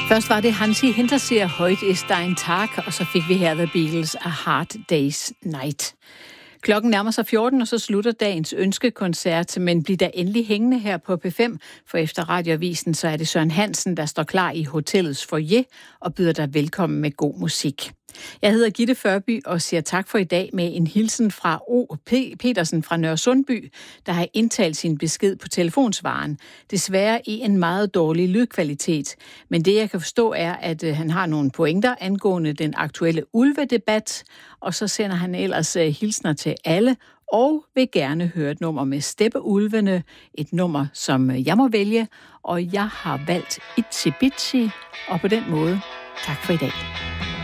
Først var det Hansi Hinterseer, Heute ist ein Tag, og så fik vi her The Beatles, A Hard Day's Night. Klokken nærmer sig 14, og så slutter dagens ønskekoncert, men bliv da endelig hængende her på P5, for efter radioavisen, så er det Søren Hansen, der står klar i hotellets foyer og byder dig velkommen med god musik. Jeg hedder Gitte Førby og siger tak for i dag med en hilsen fra O.P. Petersen fra Nørresundby, der har indtalt sin besked på telefonsvaren. Desværre i en meget dårlig lydkvalitet. Men det jeg kan forstå er, at han har nogle pointer angående den aktuelle ulvedebat, og så sender han ellers hilsner til alle, og vil gerne høre et nummer med Steppeulvene, et nummer, som jeg må vælge, og jeg har valgt Itsy Bitsy, og på den måde, tak for i dag.